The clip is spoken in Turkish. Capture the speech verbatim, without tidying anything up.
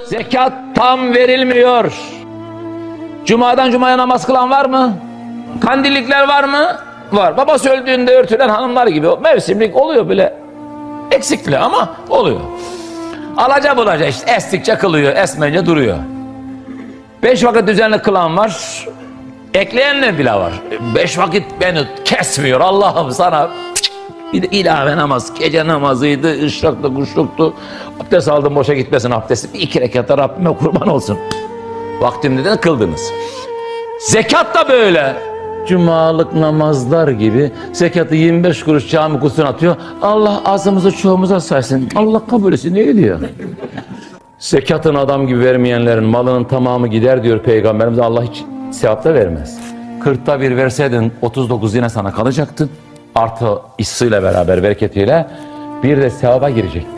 Zekat tam verilmiyor. Cuma'dan cumaya namaz kılan var mı? Kandillikler var mı? Var. Babası öldüğünde örtülen hanımlar gibi mevsimlik oluyor bile. Eksikli ama oluyor. Alaca bulaca işte estikçe kılıyor, esmeyince duruyor. Beş vakit düzenli kılan var. Ekleyenler bile var. Beş vakit beni kesmiyor Allah'ım sana. Bir de ilave namaz, gece namazıydı, ışraktı, kuşluktu. Abdest aldım, boşa gitmesin abdesti. Bir iki rekatta Rabbime kurban olsun. Vaktimde de kıldınız. Zekat da böyle. Cumalık namazlar gibi zekatı yirmi beş kuruş cami kutusuna atıyor. Allah azımızı çoğumuza saysın. Allah kabul etsin. Ne diyor? Zekatın adam gibi vermeyenlerin malının tamamı gider diyor Peygamberimiz. Allah hiç sevap da vermez. kırkta bir verseydin otuz dokuz yine sana kalacaktı. Artı hissıyla beraber, bereketiyle bir de sevaba girecek.